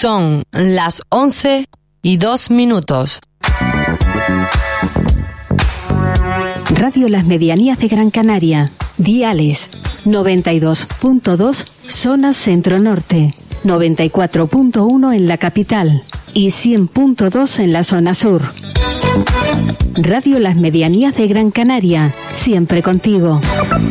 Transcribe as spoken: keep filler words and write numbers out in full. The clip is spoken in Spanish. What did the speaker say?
Son las once y dos minutos. Radio Las Medianías de Gran Canaria. Diales noventa y dos punto dos zona centro-norte, noventa y cuatro punto uno en la capital y cien punto dos en la zona sur. Radio Las Medianías de Gran Canaria, siempre contigo.